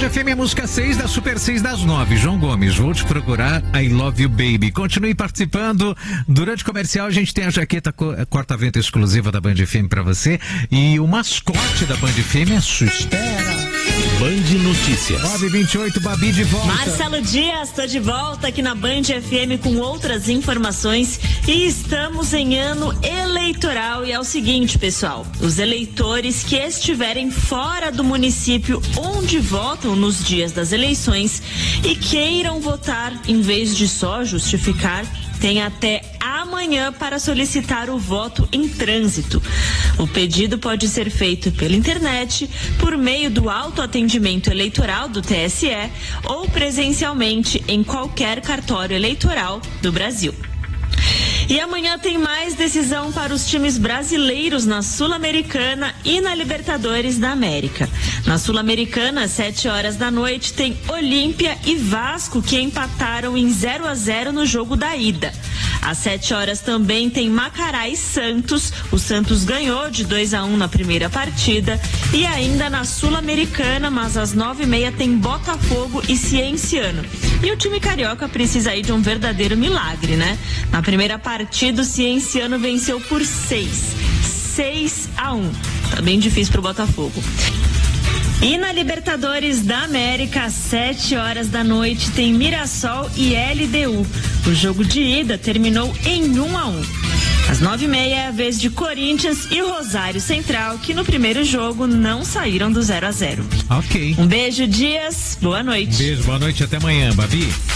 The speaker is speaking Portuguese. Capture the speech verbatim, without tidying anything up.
F M, a música seis da Super seis das nove. João Gomes, vou te procurar, I Love You Baby. Continue participando. Durante o comercial a gente tem a jaqueta corta-vento exclusiva da Band F M pra você. E o mascote da Band F M é Sustera. Band Notícias. nove e vinte e oito, Babi de volta. Marcelo Dias, tô de volta aqui na Band F M com outras informações e estamos em ano eleitoral. E é o seguinte, pessoal, os eleitores que estiverem fora do município onde votam nos dias das eleições e queiram votar em vez de só justificar, tem até amanhã para solicitar o voto em trânsito. O pedido pode ser feito pela internet, por meio do autoatendimento eleitoral do T S E ou presencialmente em qualquer cartório eleitoral do Brasil. E amanhã tem mais decisão para os times brasileiros na Sul-Americana e na Libertadores da América. Na Sul-Americana, às sete horas da noite, tem Olímpia e Vasco que empataram em zero a zero no jogo da ida. Às sete horas também tem Macará e Santos. O Santos ganhou de dois a um na primeira partida. E ainda na Sul-Americana, mas às nove e meia tem Botafogo e Cienciano. E o time carioca precisa aí de um verdadeiro milagre, né? Na primeira partida, o Cienciano venceu por seis. seis a um. Tá bem difícil pro Botafogo. E na Libertadores da América, às sete horas da noite, tem Mirassol e L D U. O jogo de ida terminou em um a um. Às nove e meia é a vez de Corinthians e Rosário Central, que no primeiro jogo não saíram do zero a zero. Ok. Um beijo, Dias. Boa noite. Beijo, boa noite, até amanhã, Babi.